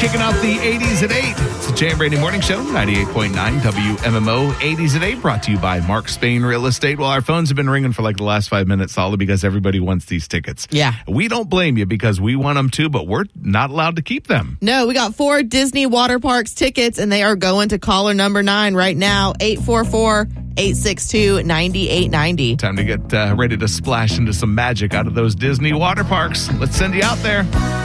kicking off the 80s at 8. It's the Jay and Brady Morning Show, 98.9 WMMO. 80s at 8 brought to you by Mark Spain Real Estate. Well, our phones have been ringing for like the last 5 minutes, solid, because everybody wants these tickets. Yeah. We don't blame you because we want them too, but we're not allowed to keep them. No, we got 4 Disney Water Parks tickets, and they are going to caller number 9 right now, 844-862-9890. Time to get ready to splash into some magic out of those Disney water parks. Let's send you out there.